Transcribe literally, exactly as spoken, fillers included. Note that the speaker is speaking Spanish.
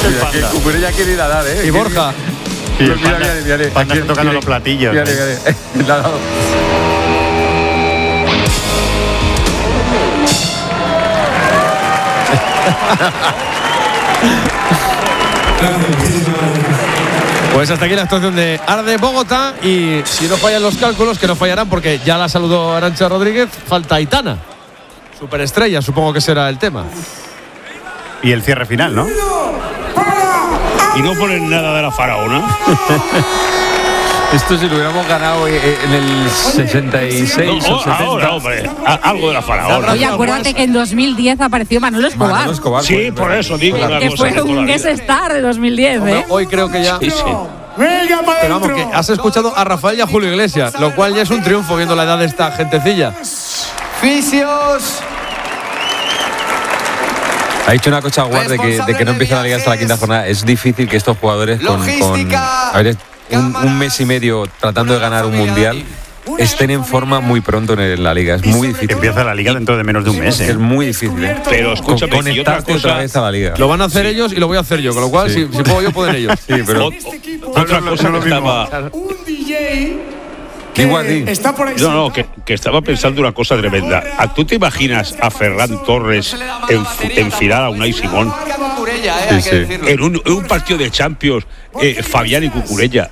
que Cucurella quiere ir a dar, ¿eh? Y Borja. Sí, mira, mira, mira, mira. Panda tocando los platillos. Mira, mira, mira. Le ha dado. Pues hasta aquí la actuación de Arde Bogotá. Y si no fallan los cálculos, que no fallarán porque ya la saludó Arantxa Rodríguez, falta Aitana, superestrella, supongo que será el tema. Y el cierre final, ¿no? Y no ponen nada de la faraona. Esto si lo hubiéramos ganado en el sesenta y seis No, o setenta. ahora, hombre, a- algo de la faraona. Oye, acuérdate que en dos mil diez apareció Manolo Escobar. Manolo Escobar, Sí, pues, por eso digo una Que cosa fue de toda la un vida. guest star de dos mil diez, Hombre, ¿eh? hoy creo que ya. Sí, sí. Pero vamos, que has escuchado a Rafael y a Julio Iglesias, lo cual ya es un triunfo viendo la edad de esta gentecilla. Fisios. Ha dicho una cosa guarda de que, de que no empieza la liga hasta la quinta jornada. Es difícil que estos jugadores con, con a ver, un, un mes y medio tratando de ganar un mundial estén en forma muy pronto en la liga. Es muy difícil. Empieza la liga dentro de menos de un mes, ¿eh? Es muy difícil, ¿eh? Pero escúchame, Con- y otra conectarte cosa- otra vez a la liga. Lo van a hacer ellos y lo voy a hacer yo, con lo cual, Sí. si, si puedo yo, pueden ellos. Sí, pero Ot- Otra cosa que estaba. Un D J igual di. que está por ahí. No, no, que, que estaba pensando una cosa tremenda. ¿A ¿Tú te imaginas a Ferran Torres en, enfilar a Unai Simón Sí, sí. en un, en un partido de Champions, eh, Fabián y Cucurella?